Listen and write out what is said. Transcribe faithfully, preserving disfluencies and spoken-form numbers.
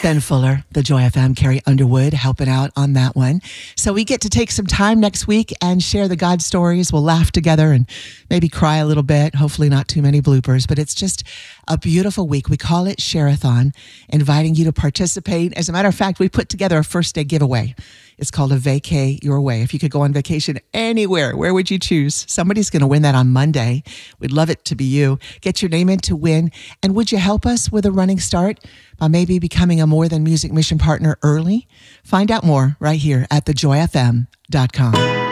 Ben Fuller, the Joy F M, Carrie Underwood helping out on that one. So we get to take some time next week and share the God stories. We'll laugh together and maybe cry a little bit. Hopefully not too many bloopers, but it's just a beautiful week. We call it Share-a-thon, inviting you to participate. As a matter of fact, we put together a first day giveaway. It's called a Vacay Your Way. If you could go on vacation anywhere, where would you choose? Somebody's going to win that on Monday. We'd love it to be you. Get your name in to win. And would you help us with a running start by maybe becoming a More Than Music Mission partner early? Find out more right here at the joy f m dot com.